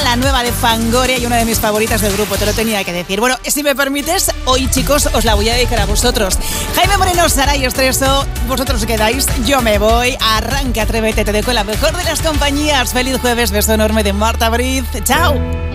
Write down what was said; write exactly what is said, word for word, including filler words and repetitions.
la nueva de Fangoria y una de mis favoritas del grupo, te lo tenía que decir. Bueno, si me permites, hoy chicos os la voy a dedicar a vosotros. Jaime Moreno, Saray Estreso, vosotros os quedáis, yo me voy. Arranca, atrévete, te dejo la mejor de las compañías. Feliz jueves, beso enorme de Marta Briz. Chao.